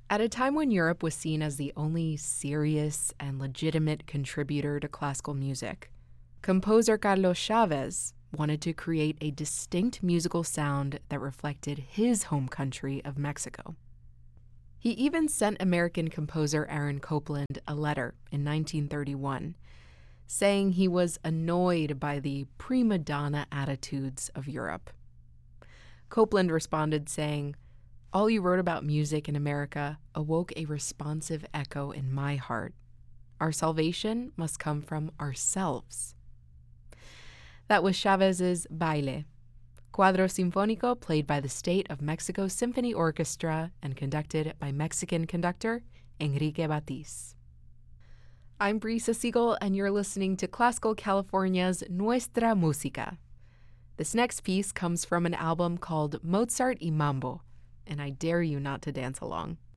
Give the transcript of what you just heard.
At a time when Europe was seen as the only serious and legitimate contributor to classical music, composer Carlos Chavez wanted to create a distinct musical sound that reflected his home country of Mexico. He even sent American composer Aaron Copland a letter in 1931, saying he was annoyed by the prima donna attitudes of Europe. Copland responded saying, "All you wrote about music in America awoke a responsive echo in my heart. Our salvation must come from ourselves." That was Chavez's Baile, Cuadro Sinfónico played by the State of Mexico Symphony Orchestra and conducted by Mexican conductor Enrique Batiz. I'm Brisa Siegel, and you're listening to Classical California's Nuestra Música. This next piece comes from an album called Mozart y Mambo, and I dare you not to dance along.